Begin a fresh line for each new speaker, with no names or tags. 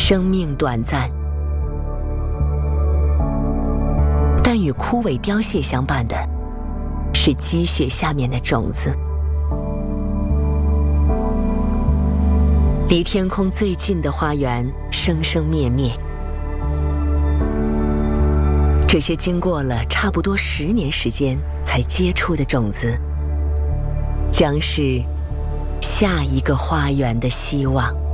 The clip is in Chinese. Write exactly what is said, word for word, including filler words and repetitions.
生命短暂，但与枯萎凋谢相伴的是积雪下面的种子。离天空最近的花园生生灭灭，这些经过了差不多十年时间才结出的种子，将是下一个花园的希望。